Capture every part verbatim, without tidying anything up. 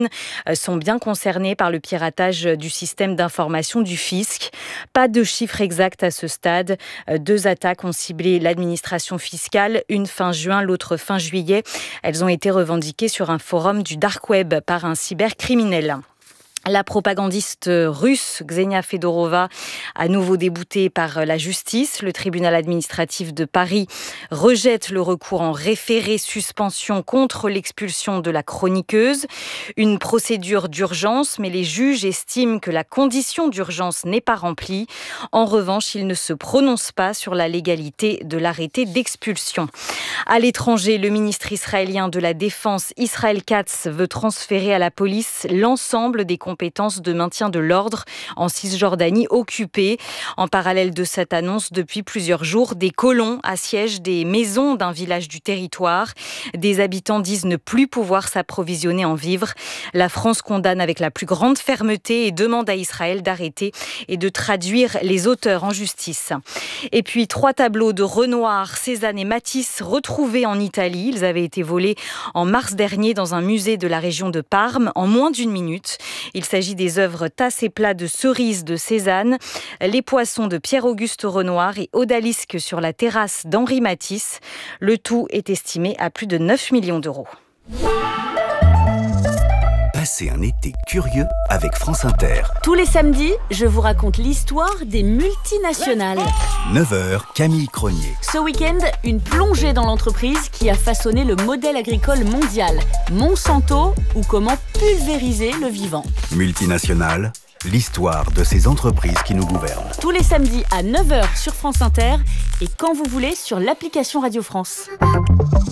sont bien concernés par le piratage du système d'information du fisc. Pas de chiffre exact à ce stade. Deux attaques ont ciblé l'administration fiscale, une fin juin, l'autre fin juillet. Elles ont été revendiquées sur un forum du dark web par un cybercriminel. La propagandiste russe Ksenia Fedorova, à nouveau déboutée par la justice. Le tribunal administratif de Paris rejette le recours en référé suspension contre l'expulsion de la chroniqueuse. Une procédure d'urgence, mais les juges estiment que la condition d'urgence n'est pas remplie. En revanche, ils ne se prononcent pas sur la légalité de l'arrêté d'expulsion. À l'étranger, le ministre israélien de la Défense, Israël Katz, veut transférer à la police l'ensemble des compétences de maintien de l'ordre en Cisjordanie occupée. En parallèle de cette annonce, depuis plusieurs jours, des colons assiègent des maisons d'un village du territoire. Des habitants disent ne plus pouvoir s'approvisionner en vivres. La France condamne avec la plus grande fermeté et demande à Israël d'arrêter et de traduire les auteurs en justice. Et puis, trois tableaux de Renoir, Cézanne et Matisse retrouvés en Italie. Ils avaient été volés en mars dernier dans un musée de la région de Parme en moins d'une minute. Il s'agit des œuvres Tasse et plat de Cerise de Cézanne, Les poissons de Pierre-Auguste Renoir et Odalisque sur la terrasse d'Henri Matisse. Le tout est estimé à plus de neuf millions d'euros. Passez un été curieux avec France Inter. Tous les samedis, je vous raconte l'histoire des multinationales. neuf heures, Camille Cronier. Ce week-end, une plongée dans l'entreprise qui a façonné le modèle agricole mondial. Monsanto, ou comment pulvériser le vivant. Multinationales, l'histoire de ces entreprises qui nous gouvernent. Tous les samedis à neuf heures sur France Inter et quand vous voulez sur l'application Radio France. Papa ?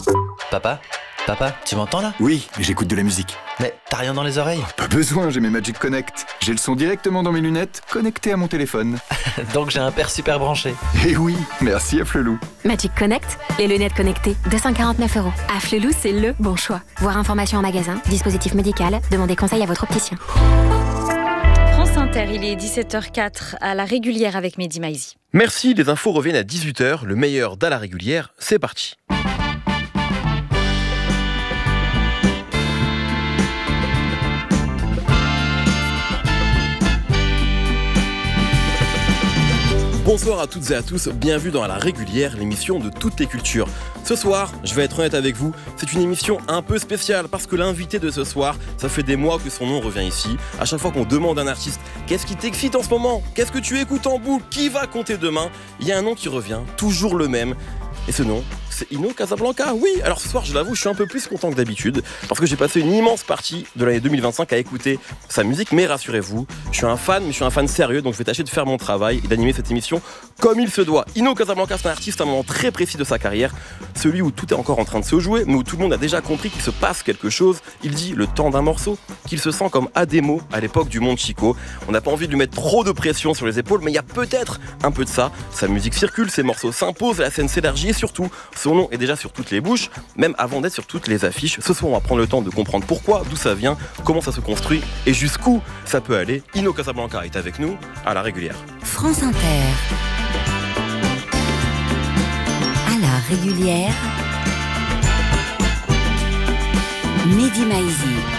Papa, tu m'entends là ? Oui, j'écoute de la musique. Mais t'as rien dans les oreilles ? Pas besoin, j'ai mes Magic Connect. J'ai le son directement dans mes lunettes, connecté à mon téléphone. Donc j'ai un père super branché. Eh oui, merci à Flelou. Magic Connect, les lunettes connectées, deux cent quarante-neuf euros. À Flelou, c'est le bon choix. Voir information en magasin, dispositif médical, demandez conseil à votre opticien. France Inter, il est dix-sept heures quatre à la régulière avec Mehdi Maizi. Merci, les infos reviennent à dix-huit heures. Le meilleur d'à la régulière, c'est parti. Bonsoir à toutes et à tous, bienvenue dans La Régulière, l'émission de toutes les cultures. Ce soir, je vais être honnête avec vous, c'est une émission un peu spéciale parce que l'invité de ce soir, ça fait des mois que son nom revient ici. À chaque fois qu'on demande à un artiste « Qu'est-ce qui t'excite en ce moment ? Qu'est-ce que tu écoutes en boucle ? Qui va compter demain ?» Il y a un nom qui revient, toujours le même. Et ce nom, c'est Ino Casablanca. Oui, alors ce soir, je l'avoue, je suis un peu plus content que d'habitude parce que j'ai passé une immense partie de l'année deux mille vingt-cinq à écouter sa musique. Mais rassurez-vous, je suis un fan, mais je suis un fan sérieux, donc je vais tâcher de faire mon travail et d'animer cette émission comme il se doit. Ino Casablanca, c'est un artiste à un moment très précis de sa carrière, celui où tout est encore en train de se jouer, mais où tout le monde a déjà compris qu'il se passe quelque chose. Il dit le temps d'un morceau, qu'il se sent comme Ademo à l'époque du Monde Chico. On n'a pas envie de lui mettre trop de pression sur les épaules, mais il y a peut-être un peu de ça. Sa musique circule, ses morceaux s'imposent, la scène s'élargit et surtout, son nom est déjà sur toutes les bouches, même avant d'être sur toutes les affiches. Ce soir, on va prendre le temps de comprendre pourquoi, d'où ça vient, comment ça se construit et jusqu'où ça peut aller. Ino Casablanca est avec nous à la régulière. France Inter. À la régulière. Mehdi Maizi.